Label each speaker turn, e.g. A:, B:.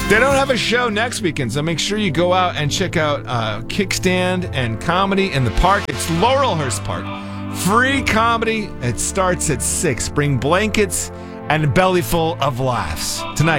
A: They don't have a show next weekend, so make sure you go out and check out Kickstand and Comedy in the Park. It's Laurelhurst Park. Free comedy. It starts at 6. Bring blankets and a belly full of laughs tonight.